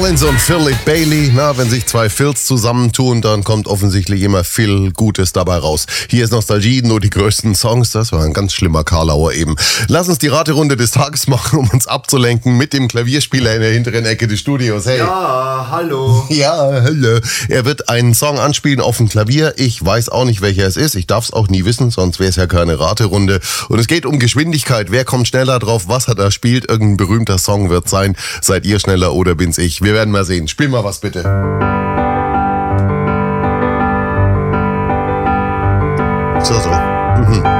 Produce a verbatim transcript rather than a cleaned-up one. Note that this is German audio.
Collins und Philip Bailey. Na, wenn sich zwei Phils zusammentun, dann kommt offensichtlich immer viel Gutes dabei raus. Hier ist Nostalgie, nur die größten Songs. Das war ein ganz schlimmer Karlauer eben. Lass uns die Raterunde des Tages machen, um uns abzulenken mit dem Klavierspieler in der hinteren Ecke des Studios. Hey. Ja, hallo. Ja, hallo. Er wird einen Song anspielen auf dem Klavier. Ich weiß auch nicht, welcher es ist. Ich darf es auch nie wissen, sonst wäre es ja keine Raterunde. Und es geht um Geschwindigkeit. Wer kommt schneller drauf? Was hat er spielt? Irgendein berühmter Song wird sein. Seid ihr schneller oder bin's ich? Wir werden mal sehen. Spiel mal was bitte. So, so. Mhm.